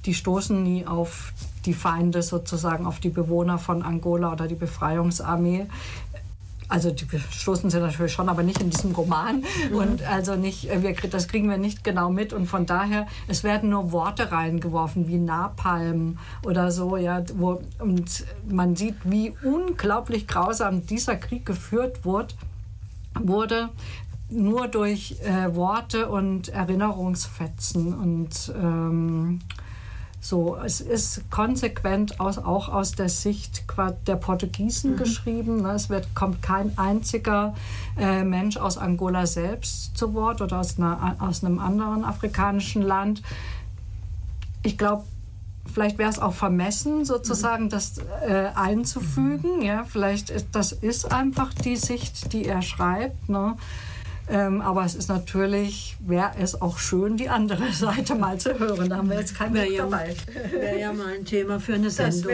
die stoßen nie auf die Feinde sozusagen, auf die Bewohner von Angola oder die Befreiungsarmee. Also die stoßen sie natürlich schon, aber nicht in diesem Roman. Und also nicht, das kriegen wir nicht genau mit. Und von daher, es werden nur Worte reingeworfen, wie Napalm oder so. Ja, und man sieht, wie unglaublich grausam dieser Krieg geführt wurde, nur durch Worte und Erinnerungsfetzen. Und so, es ist konsequent auch aus der Sicht der Portugiesen geschrieben. Es kommt kein einziger Mensch aus Angola selbst zu Wort oder aus einem anderen afrikanischen Land. Ich glaube, vielleicht wäre es auch vermessen, sozusagen das einzufügen. Ja, vielleicht das ist einfach die Sicht, die er schreibt. Ne? Aber es ist natürlich, wäre es auch schön, die andere Seite mal zu hören. Da haben wir jetzt kein Buch dabei. Wäre ja mal ein Thema für eine Sendung.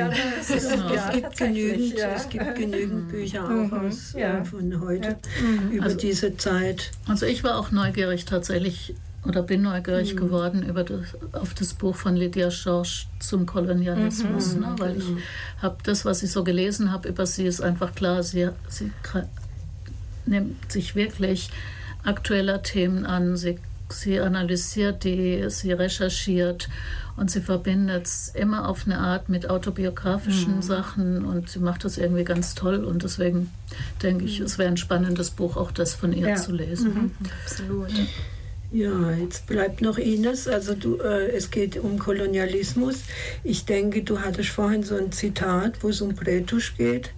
Es gibt genügend Bücher auch von heute über diese Zeit. Also ich war auch neugierig tatsächlich, oder bin neugierig geworden auf das Buch von Lydia George zum Kolonialismus. Weil ich habe das, was ich so gelesen habe über sie, ist einfach klar, sie nimmt sich wirklich aktueller Themen an, sie analysiert die, sie recherchiert und sie verbindet es immer auf eine Art mit autobiografischen Sachen und sie macht das irgendwie ganz toll und deswegen denke ich, es wäre ein spannendes Buch, auch das von ihr zu lesen. Absolut. Ja, jetzt bleibt noch Ines, also es geht um Kolonialismus. Ich denke, du hattest vorhin so ein Zitat, wo es um Bretusch geht.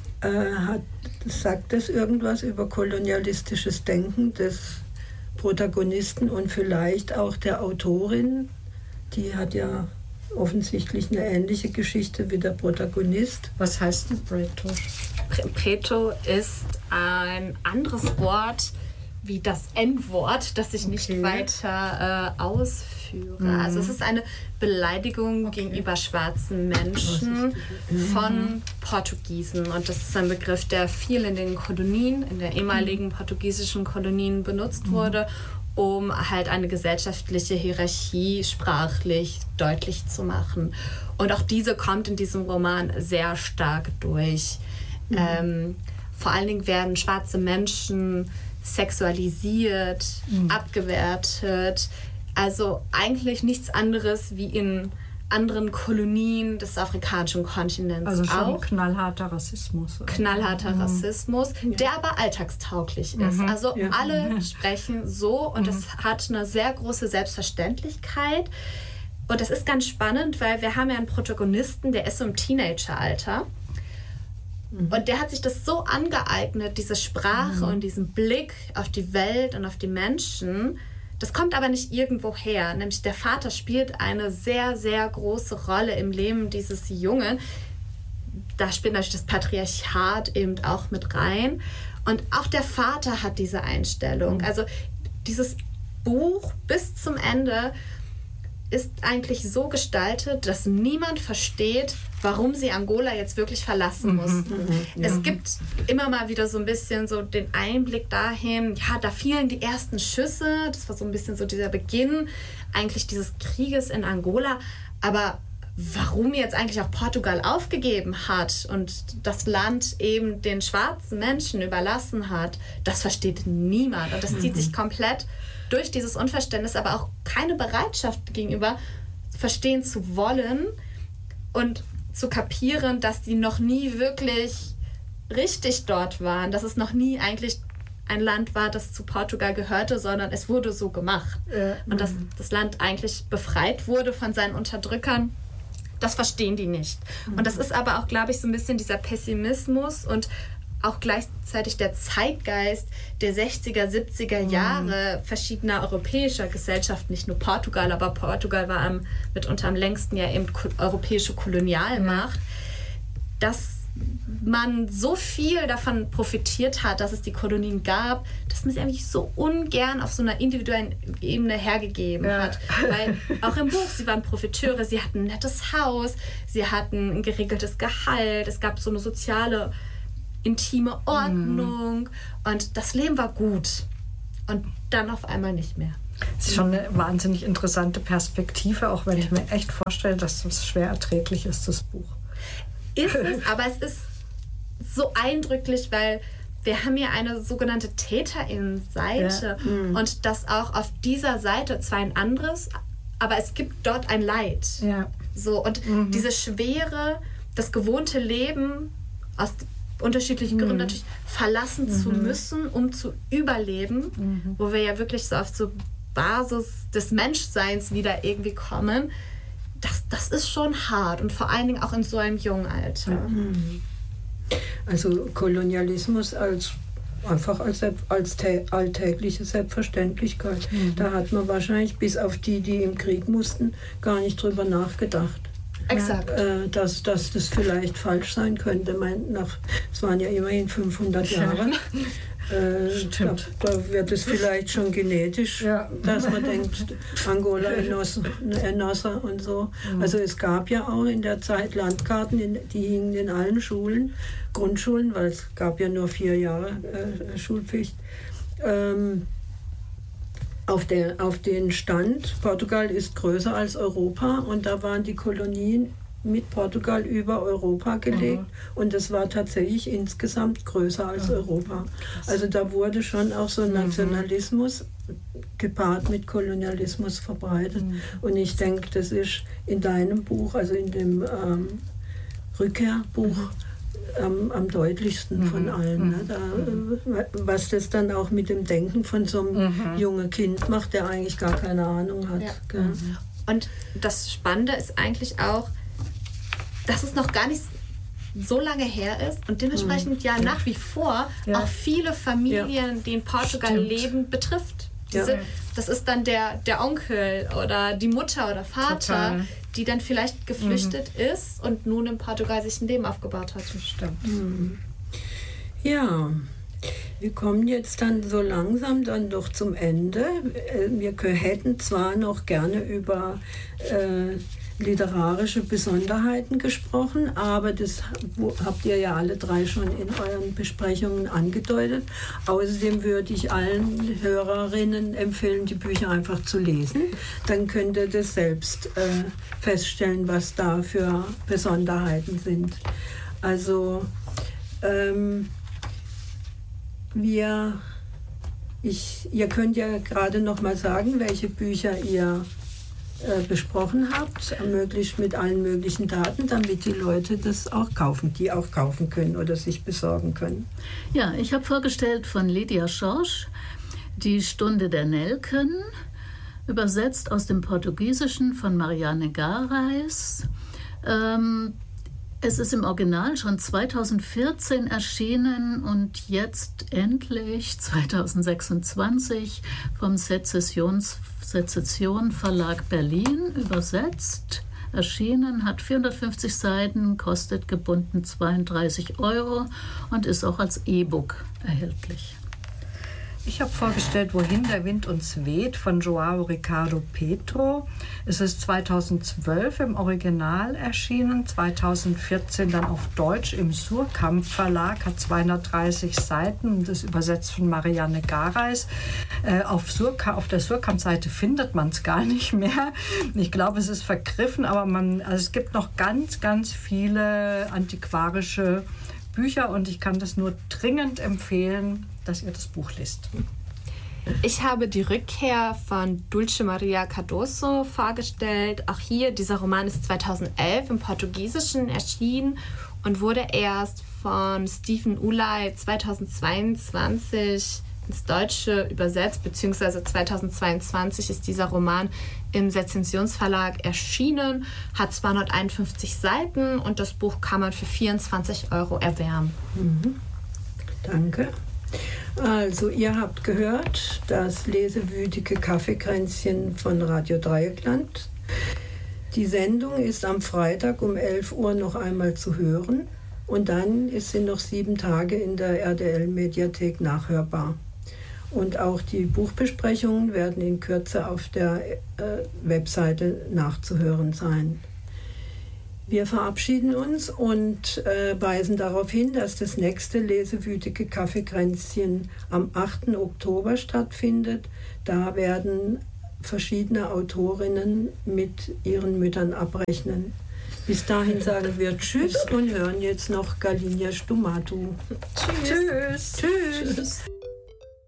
Sagt das irgendwas über kolonialistisches Denken des Protagonisten und vielleicht auch der Autorin? Die hat ja offensichtlich eine ähnliche Geschichte wie der Protagonist. Was heißt denn Bretusch? Preto ist ein anderes Wort wie das N-Wort, das ich nicht weiter ausführe. Also es ist eine Beleidigung gegenüber schwarzen Menschen von Portugiesen. Und das ist ein Begriff, der viel in den Kolonien, in der ehemaligen portugiesischen Kolonien benutzt wurde, um halt eine gesellschaftliche Hierarchie sprachlich deutlich zu machen. Und auch diese kommt in diesem Roman sehr stark durch. Vor allen Dingen werden schwarze Menschen sexualisiert, abgewertet. Also eigentlich nichts anderes wie in anderen Kolonien des afrikanischen Kontinents. Also schon auch knallharter Rassismus. Knallharter Rassismus, der aber alltagstauglich ist. Also alle sprechen so und es hat eine sehr große Selbstverständlichkeit. Und das ist ganz spannend, weil wir haben ja einen Protagonisten, der ist so im Teenageralter. Und der hat sich das so angeeignet, diese Sprache und diesen Blick auf die Welt und auf die Menschen. Das kommt aber nicht irgendwo her. Nämlich der Vater spielt eine sehr, sehr große Rolle im Leben dieses Jungen. Da spielt natürlich das Patriarchat eben auch mit rein. Und auch der Vater hat diese Einstellung. Also dieses Buch bis zum Ende ist eigentlich so gestaltet, dass niemand versteht, warum sie Angola jetzt wirklich verlassen mussten. Es gibt immer mal wieder so ein bisschen so den Einblick dahin, ja, da fielen die ersten Schüsse, das war so ein bisschen so dieser Beginn eigentlich dieses Krieges in Angola, aber warum jetzt eigentlich auch Portugal aufgegeben hat und das Land eben den schwarzen Menschen überlassen hat, das versteht niemand und das zieht sich komplett durch dieses Unverständnis, aber auch keine Bereitschaft gegenüber verstehen zu wollen und zu kapieren, dass die noch nie wirklich richtig dort waren, dass es noch nie eigentlich ein Land war, das zu Portugal gehörte, sondern es wurde so gemacht. Und dass das Land eigentlich befreit wurde von seinen Unterdrückern, das verstehen die nicht. Und das ist aber auch, glaube ich, so ein bisschen dieser Pessimismus und auch gleichzeitig der Zeitgeist der 60er, 70er Jahre verschiedener europäischer Gesellschaften, nicht nur Portugal, aber Portugal war mitunter am längsten ja eben europäische Kolonialmacht, dass man so viel davon profitiert hat, dass es die Kolonien gab, dass man sie eigentlich so ungern auf so einer individuellen Ebene hergegeben hat. Weil auch im Buch, sie waren Profiteure, sie hatten ein nettes Haus, sie hatten ein geregeltes Gehalt, es gab so eine soziale intime Ordnung und das Leben war gut und dann auf einmal nicht mehr. Das ist schon eine wahnsinnig interessante Perspektive, auch wenn ich mir echt vorstelle, dass das schwer erträglich ist, das Buch. Ist es, aber es ist so eindrücklich, weil wir haben hier eine sogenannte Täterinnenseite und das auch auf dieser Seite zwar ein anderes, aber es gibt dort ein Leid. Ja. So, und diese Schwere, das gewohnte Leben aus unterschiedlichen Gründen natürlich verlassen zu müssen, um zu überleben, wo wir ja wirklich so auf so Basis des Menschseins wieder irgendwie kommen, das ist schon hart und vor allen Dingen auch in so einem jungen Alter. Also Kolonialismus einfach als alltägliche Selbstverständlichkeit. Da hat man wahrscheinlich bis auf die im Krieg mussten, gar nicht drüber nachgedacht. Exakt. Dass das vielleicht falsch sein könnte. Es waren ja immerhin 500 Jahre. Stimmt. Da wird es vielleicht schon genetisch, dass man denkt, Angola, Enossa und so. Also es gab ja auch in der Zeit Landkarten, die hingen in allen Schulen, Grundschulen, weil es gab ja nur 4 Jahre Schulpflicht. Auf den stand, Portugal ist größer als Europa, und da waren die Kolonien mit Portugal über Europa gelegt und es war tatsächlich insgesamt größer als Europa. Also da wurde schon auch so ein Nationalismus gepaart mit Kolonialismus verbreitet. Und ich denke, das ist in deinem Buch, also in dem Rückkehrbuch, am deutlichsten von allen. Ne? Was das dann auch mit dem Denken von so einem jungen Kind macht, der eigentlich gar keine Ahnung hat. Ja. Und das Spannende ist eigentlich auch, dass es noch gar nicht so lange her ist und dementsprechend nach wie vor auch viele Familien, die in Portugal leben, betrifft. Das ist dann der Onkel oder die Mutter oder Vater, die dann vielleicht geflüchtet ist und nun in Portugal sich ein Leben aufgebaut hat. Stimmt. Ja, wir kommen jetzt dann so langsam dann doch zum Ende. Wir hätten zwar noch gerne über literarische Besonderheiten gesprochen, aber das habt ihr ja alle 3 schon in euren Besprechungen angedeutet. Außerdem würde ich allen Hörerinnen empfehlen, die Bücher einfach zu lesen. Dann könnt ihr das selbst feststellen, was da für Besonderheiten sind. Also ihr könnt ja gerade noch mal sagen, welche Bücher ihr besprochen habt, möglichst mit allen möglichen Daten, damit die Leute das auch kaufen können oder sich besorgen können. Ja, ich habe vorgestellt von Lydia Schorsch Die Stunde der Nelken, übersetzt aus dem Portugiesischen von Marianne Gareis. Es ist im Original schon 2014 erschienen und jetzt endlich 2026 vom Sezession Verlag Berlin übersetzt. Erschienen, hat 450 Seiten, kostet gebunden 32 € und ist auch als E-Book erhältlich. Ich habe vorgestellt, Wohin der Wind uns weht, von João Ricardo Petro. Es ist 2012 im Original erschienen, 2014 dann auf Deutsch im Surkamp Verlag, hat 230 Seiten und ist übersetzt von Marianne Gareis. Auf der Surkamp-Seite findet man es gar nicht mehr. Ich glaube, es ist vergriffen, aber es gibt noch ganz, ganz viele antiquarische Bücher und ich kann das nur dringend empfehlen, dass ihr das Buch liest. Ich habe Die Rückkehr von Dulce Maria Cardoso vorgestellt. Auch hier, dieser Roman ist 2011 im Portugiesischen erschienen und wurde erst von Stephen Ulay 2022 ins Deutsche übersetzt, beziehungsweise 2022 ist dieser Roman im Sezessionsverlag erschienen, hat 251 Seiten und das Buch kann man für 24 € erwerben. Danke. Also, ihr habt gehört, das lesewütige Kaffeekränzchen von Radio Dreieckland. Die Sendung ist am Freitag um 11 Uhr noch einmal zu hören und dann sind noch 7 Tage in der RDL-Mediathek nachhörbar. Und auch die Buchbesprechungen werden in Kürze auf der Webseite nachzuhören sein. Wir verabschieden uns und weisen darauf hin, dass das nächste lesewütige Kaffeekränzchen am 8. Oktober stattfindet. Da werden verschiedene Autorinnen mit ihren Müttern abrechnen. Bis dahin sagen wir Tschüss und hören jetzt noch Galinia Stumatu. Tschüss. Tschüss. Tschüss.